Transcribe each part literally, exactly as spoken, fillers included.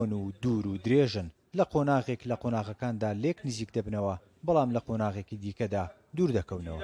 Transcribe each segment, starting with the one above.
و دوور و درێژن لە قۆناغێک لە قۆناغەکاندا لێک نزیک دەبنەوە بەڵام لە قۆناغێکی دیکەدا دوور دەکەونەوە.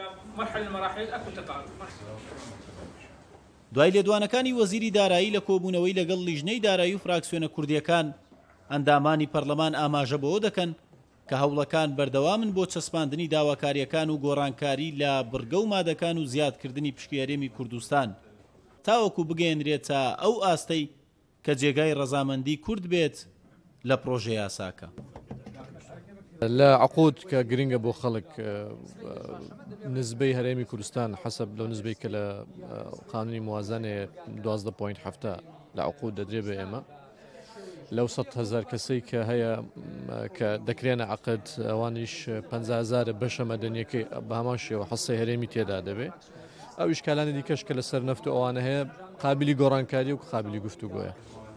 دوای لێدوانەکانی وەزیری دارایی لە کۆبوونەوەی لەگەڵ لیژنەی دارایی و فراکسیۆنە کوردیەکان ئەندامانی پەرلەمان ئاماژە بەوە دەکەن کە هەوڵەکان بەردەوامن بۆ چەسپاندنی داواکاریەکان و گۆڕانکاری لە بڕگە و مادەکان و زیادکردنی پشکی هەرێمی کوردستان تاوەکو بگەێنرێت تا ئەو ئاستەی کە جێگای ڕەزامەندی کورد بێت لە پرۆژە یاساکە. لە عقود کە گرنگە بۆ خەڵک نسبەی هەرێمی کوردستان حەسەب لەو نسبەی کە لە قانونی موازنێ دوازدە پۆینت هەفتە لە عقود دەدرێ بە ئێمە لەو سەد هەزار کەسەی کە هەیە کە دەکرێنە عقد ئەوانیش پەنجا هەزارە بەشە مەدەنیەکەی بە هەمان شێوە حەسەی هەرێمی تێدا دەبێت. ئەو ئیشکالانی دیکەش کە لەسەر نەفت و ئەوانە هەیە قابلی گۆڕانکاری و قابلی گفتوگۆیە.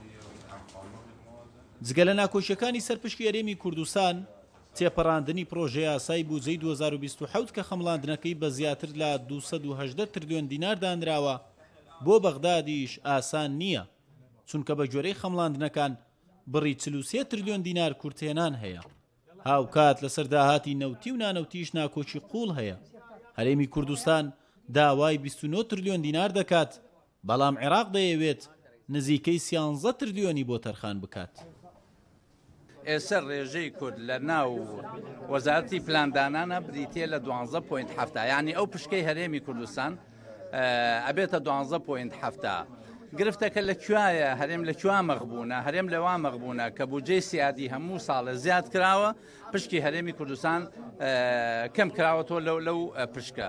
جگە لە ناکۆشیەکانی سەرپشکی هەرێمی کوردستان تێپەڕاندنی پرۆژە یاسای بودجەی دوو هەزار و بیست و حەوت کە خەمڵاندنەکەی بە زیاتر لە دووسەد و هەژدە تریلیۆن دینار دانراوە بۆ بەغدادیش ئاسان نییە چونکە بە گوێرەی خەمڵاندنەکان بڕی چل و سێ تریلیۆن دینار کورتێنان هەیە. هاوکات لەسەر داهاتی نەوتی و نانەوتیش ناکۆچی قوڵ هەیە. هەرێمی کوردستان داوای بیست و نۆ تریلیۆن دینار دەکات بەڵام عێراق دەیەوێت نزیکەی سیانزە تریلیۆنی بۆ تەرخان بکات. ئێستا ڕێژەی کورد لە ناو وەزارەتی پلاندانانە بریتە لە دوانزە پۆینت هەفتە یعنی ئەو پشکەی هەرێمی کوردستان ئەبێتە دوانزە پۆینت هەفتە. گرفتەکە لەکوایە هەرێم لەکووا مەغبوونە هەرێم لەوا مەغبوونە کە بودجەی سیادی هەموو ساڵە زیاد کراوە پشکی هەرێمی کوردستان کەم کراوەتەوە لەو لەو پشکە.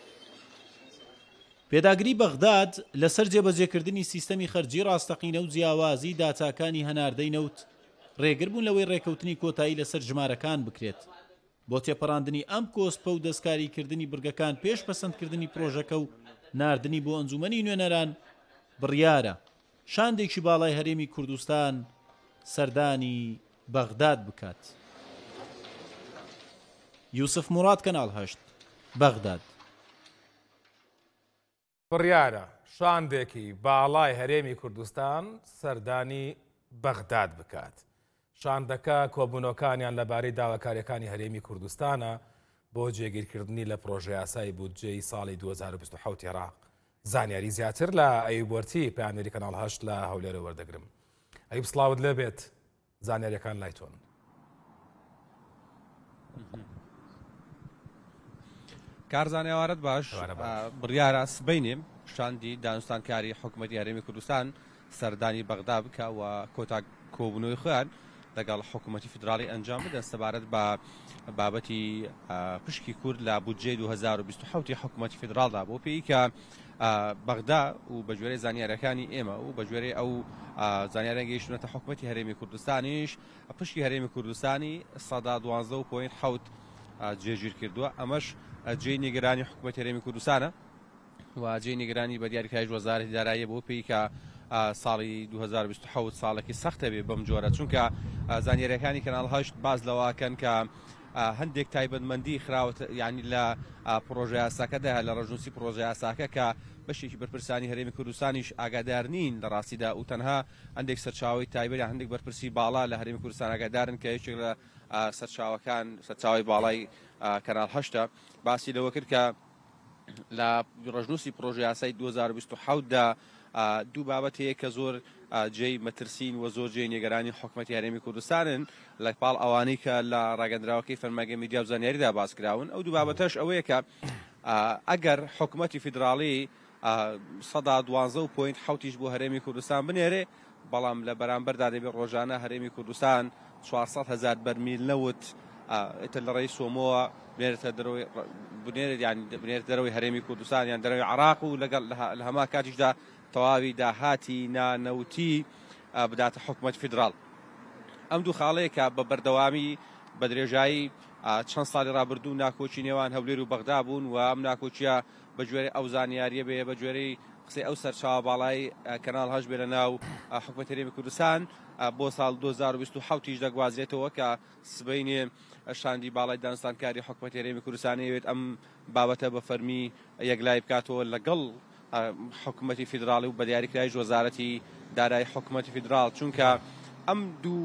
پێداگری بەغداد لەسەر جێبەجێکردنی سیستەمی خەرجی ڕاستەقینە و جیاوازی داتاکانی هەناردەی نەوت ڕێگر بوون لەوەی ڕێکەوتنی کۆتایی لەسەر ژمارەکان بکرێت بۆ تێپەڕاندنی ئەم کۆسپە و دەستکاریکردنی بڕگەکان پێش پەسەندکردنی پرۆژەکە و ناردنی بۆ ئەنجومەنی نوێنەران بڕیارە شاندێکی باڵای هەرێمی کوردستان سەردانی بەغداد بکات. یوسف موراد کەناڵ هەشت بەغداد. بڕیارە شاندێکی باڵای هەرێمی کوردستان سەردانی بەغداد بکات. شاندەکە کۆبوونەکانیان لەبارەی داواکاریەکانی هەرێمی کوردستانە بۆ جێگیرکردنی لە پرۆژە یاسای بودجەی ساڵی دوو هەزار و بیست و حەوت عێراق. زانیاری زیاتر لە ئەیوب وەرتی پەیامەری کەناڵ هەشت لە هەولێرە وەردەگرم. ئەیوب سڵاوت لێبێت زانیاریەکان لای تۆن. کارزانێوارت باش بڕیارە سبەینێ شاندی دانوستانکاری حکوومەتی هەرێمی کوردستان سەردانی بەغدا بکە و کۆتا کۆبوونەوەی خۆیان لەگەڵ حکوومەتی فدراڵی ئەنجام بدەن سەبارەت بە بابەتی پشکی کورد لە بودجەی دوو هەزار و بیست و حەوت حکوومەتی فدراڵدا بۆ پێی کە بەغدا و بە گوێرەی زانیاریەکانی ئێمە و بە گوێرەی ئەو زانیاریان گەیشتونەتە حکوومەتی هەرێمی کوردستانیش پشکی هەرێمی کوردستانی سەدا دوانزە و پۆینت حەوت جێگیر کردووە. ئەمەش جێی نیگەرانی حکوومەتی هەرێمی کوردستانە و جێی نیگەرانی بە دیاریکراوی وەزارەتی داراییە بۆ پێی کە ساڵی دوو هەزار و بیست و حەوت ساڵێکی سەختە بێ بەم جۆرە چونکە زانیاریەکانی کەناڵ هەشت باز لەواکەن کە هەندێک تایبەتمەندی خراوەت یعنی لە پرۆژە یاساکەدا لە ڕژنووسی پرۆژە یاساکە کە بەشێکی بەرپرسانی هەرێمی کوردستانیش ئاگادار نین لە ڕاستیدا و تەنها هەندێک سەرچاوی تایبەت یان هەندێک بەرپرسی باڵا لە هەرێمی کوردستان ئاگادارن کە یەکێک لە سەرچاوەکان سەرچاوی باڵای کەناڵ هەشتە باسی لەوە کرد کە لە ڕژنووسی پرۆژە یاسای دوو هەزار و بیست و حەوتدا دوو بابەت هەیە کە زۆر جێی مەترسین و زۆر جێی نیگەرانی حکوومەتی هەرێمی کوردستانن لە پاڵ ئەوانەی کە لە ڕاگەندراوەکەی فەرمانگەی میدیا و زانیاریدا باس کراون. ئەو دوو بابەتەش ئەوەیە کە ئەگەر حکوومەتی فیدراڵی سەدا دوانزە و پۆینت حەوتیش بۆ هەرێمی کوردستان بنێرێ بەڵام لە بەرامبەردا دەبێت ڕۆژانە هەرێمی کوردستان چوارسەد هەزار بەرمیل نەوت ئێتر لە ڕێی سۆمۆوە بنێرێتە دەرەوەی بنێرێت یان بنێرێتە دەرەوەی هەرێمی کوردستان یان دەرەوەی عێراق و لەگەڵ لە هەما کاتیشدا تەواوی داهاتی نانەوتی بداتە حکوومەت فیدراڵ. ئەم دوو خاڵەیە کە بە بەردەوامی بە درێژایی چەند ساڵی ڕابردوو ناکۆچی نێوان هەولێر و بەغدا بوون و ئەم ناکۆچیە بە گوێرەی ئەو زانیاریە بێ بە گوێرەی قسەی ئەو سەرچاوە باڵای کەناڵ هەشت بێ لە ناو حکوومەتی هەرێمی کوردستان بۆ ساڵ دوو هەزار و بیست و حەوتیش دەگوازرێتەوە کە سبەینێ شاندی باڵای دانوستانکاری حکوومەتی هەرێمی کوردستانی ئەوێت ئەم بابەتە بە فەرمی یەکلای بکاتەوە لەگەڵ حکوومەتی فیدراڵی و بە دیاریکراوی وەزارەتی دارایی حکوومەتی فیدراڵ چونکە ئەم دوو